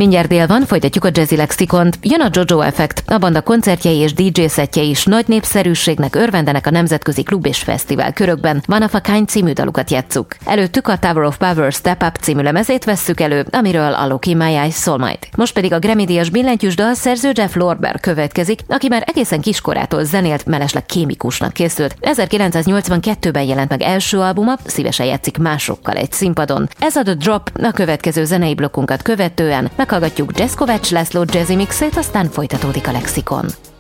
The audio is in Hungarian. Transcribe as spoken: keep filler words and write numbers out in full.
Mindjárt dél van, folytatjuk a Jazzy Lexikont. Jön a Jojo Effect, a banda koncertjei és dé dzsé szettje is nagy népszerűségnek örvendenek a nemzetközi klub és fesztivál körökben. One of a Kind című dalukat játsszuk. Előttük a Tower of Power Step Up című lemezét vesszük elő, amiről a Look in My Eyes szól majd. Most pedig a Grammy-díjas billentyűs dalszerző Jeff Lorber következik, aki már egészen kiskorától zenélt, mellesleg kémikusnak készült. ezerkilencszáznyolcvankettőben jelent meg első albuma, szívesen játszik másokkal egy színpadon. Ez a The Drop, a következő zenei blokkunkat követően meghallgatjuk Jazz Kovács László jazzy mixét, aztán folytatódik a Lexikon.